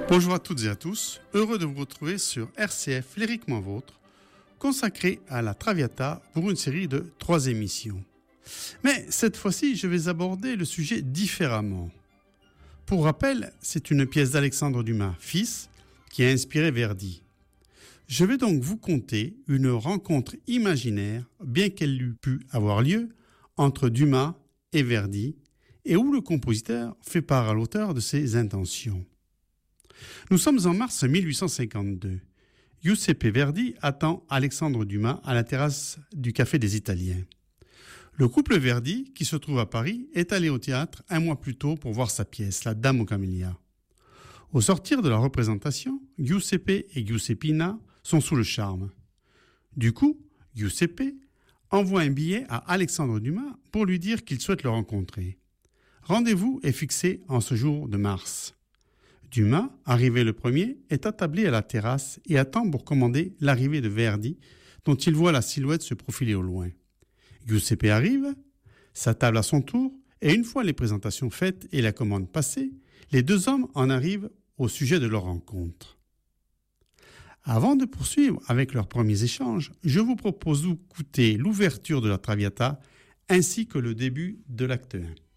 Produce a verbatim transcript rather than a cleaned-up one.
Bonjour à toutes et à tous, heureux de vous retrouver sur R C F Lyriquement Vôtre, consacré à la Traviata pour une série de trois émissions. Mais cette fois-ci, je vais aborder le sujet différemment. Pour rappel, c'est une pièce d'Alexandre Dumas, fils, qui a inspiré Verdi. Je vais donc vous conter une rencontre imaginaire, bien qu'elle eût pu avoir lieu, entre Dumas et Verdi, et où le compositeur fait part à l'auteur de ses intentions. Nous sommes en mars mille huit cent cinquante-deux. Giuseppe Verdi attend Alexandre Dumas à la terrasse du Café des Italiens. Le couple Verdi, qui se trouve à Paris, est allé au théâtre un mois plus tôt pour voir sa pièce, La Dame aux camélias. Au sortir de la représentation, Giuseppe et Giuseppina sont sous le charme. Du coup, Giuseppe envoie un billet à Alexandre Dumas pour lui dire qu'il souhaite le rencontrer. Rendez-vous est fixé en ce jour de mars. Dumas, arrivé le premier, est attablé à la terrasse et attend pour commander l'arrivée de Verdi, dont il voit la silhouette se profiler au loin. Giuseppe arrive, s'attable à son tour, et une fois les présentations faites et la commande passée, les deux hommes en arrivent au sujet de leur rencontre. Avant de poursuivre avec leurs premiers échanges, je vous propose d'écouter l'ouverture de la Traviata ainsi que le début de l'acte un.